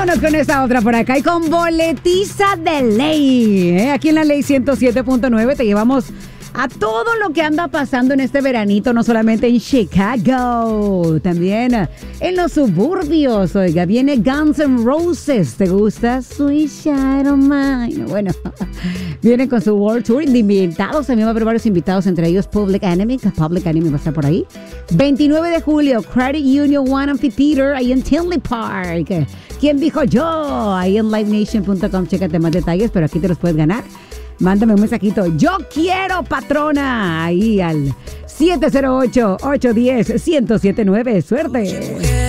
Vámonos con esta otra por acá y con boletiza de ley. Aquí en la ley 107.9 te llevamos a todo lo que anda pasando en este veranito, no solamente en Chicago, también en los suburbios. Oiga, viene Guns N' Roses. ¿Te gusta? Sweet Child of Mine. Bueno, viene con su World Tour de invitados. También va a haber varios invitados, entre ellos Public Enemy. Public Enemy va a estar por ahí. 29 de julio, Credit Union One Amphitheater, ahí en Tinley Park. ¿Quién dijo yo? Ahí en livenation.com, chécate más detalles, pero aquí te los puedes ganar. Mándame un mensajito. Yo quiero, patrona. Ahí al 708-810-1079. Suerte.